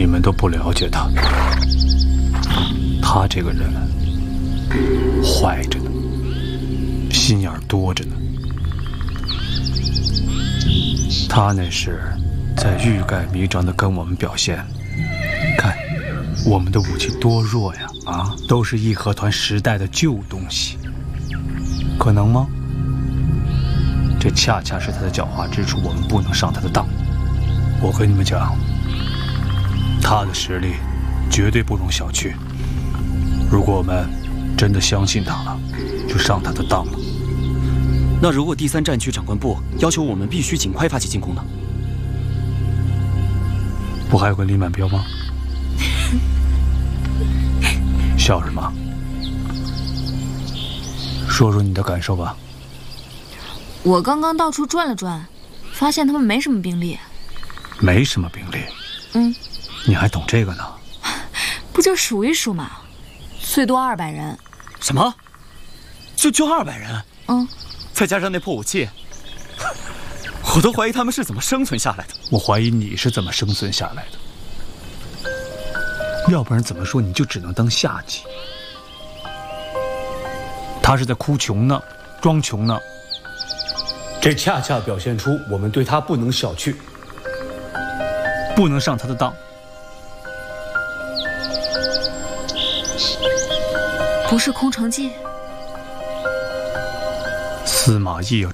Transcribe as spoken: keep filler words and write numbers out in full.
你们都不了解他，他这个人坏着呢，心眼多着呢。他那是在欲盖弥彰地跟我们表现，看我们的武器多弱呀！啊，都是义和团时代的旧东西，可能吗？这恰恰是他的狡猾之处，我们不能上他的当。我跟你们讲，他的实力绝对不容小觑。如果我们真的相信他了，就上他的当了。 那如果第三战区长官部要求我们必须尽快发起进攻呢？ 不还有个李满彪吗？笑什么？说说你的感受吧。 我刚刚到处转了转，发现他们没什么兵力。 没什么兵力？ 嗯。 你还懂这个呢？ 不就数一数嘛，最多二百人。 什么？就就二百人？ 嗯。 再加上那破武器，我都怀疑他们是怎么生存下来的。 我怀疑你是怎么生存下来的。要不然怎么说你就只能当下级？他是在哭穷呢，装穷呢。这恰恰表现出我们对他不能小觑，不能上他的当。 不是空城计？ 司马懿要